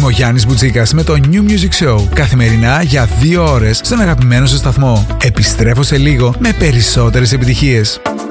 Είμαι ο Γιάννης Μπουτσίκας με το New Music Show. Καθημερινά για 2 ώρες στον αγαπημένο σου σταθμό. Επιστρέφω σε λίγο με περισσότερες επιτυχίες.